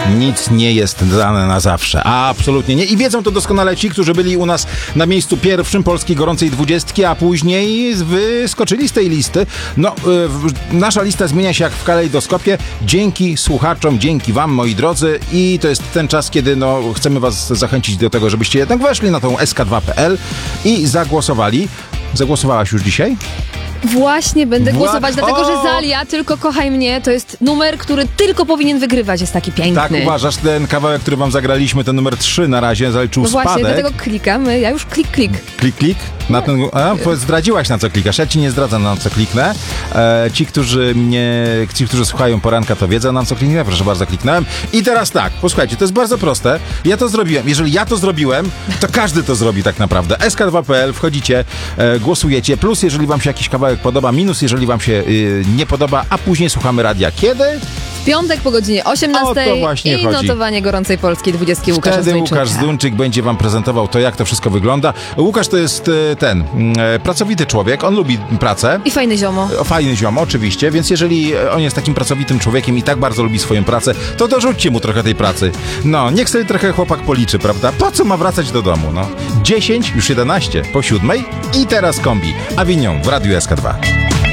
Nic nie jest dane na zawsze. Absolutnie nie. I wiedzą to doskonale ci, którzy byli u nas na miejscu pierwszym Polskiej Gorącej 20, a później wyskoczyli z tej listy. No, nasza lista zmienia się jak w kalejdoskopie. Dzięki słuchaczom, dzięki wam, moi drodzy. I to jest ten czas, kiedy chcemy was zachęcić do tego, żebyście jednak weszli na tą sk2.pl i zagłosowali. Zagłosowałaś już dzisiaj? Właśnie będę głosować, dlatego że Zalia, Tylko kochaj mnie, to jest numer, który tylko powinien wygrywać, jest taki piękny. Tak uważasz, ten kawałek, który wam zagraliśmy, ten numer 3 na razie zaliczył spadek. Właśnie, dlatego klikamy, ja już klik. Klik? Na ten, zdradziłaś, na co klikasz, ja ci nie zdradzam, na co kliknę. Ci, którzy słuchają poranka, to wiedzą, na co kliknę, proszę bardzo, kliknąłem. I teraz tak, posłuchajcie, to jest bardzo proste, ja to zrobiłem, jeżeli ja to zrobiłem, to każdy to zrobi tak naprawdę. sk2.pl, wchodzicie, głosujecie, plus jeżeli wam się jakiś kawałek podoba, minus jeżeli wam się nie podoba, a później słuchamy radia. Kiedy? W piątek po godzinie 18 i notowanie Gorącej Polskiej 20 Łukasza Wtedy Łukasz Zduńczyk będzie wam prezentował to, jak to wszystko wygląda. Łukasz to jest pracowity człowiek, on lubi pracę. I fajny ziomo. Fajny ziomo, oczywiście, więc jeżeli on jest takim pracowitym człowiekiem i tak bardzo lubi swoją pracę, to dorzućcie mu trochę tej pracy. No, niech sobie trochę chłopak policzy, prawda? Po co ma wracać do domu, no? 10, już 11 po 7 i teraz kombi. Avignon w Radiu SK2.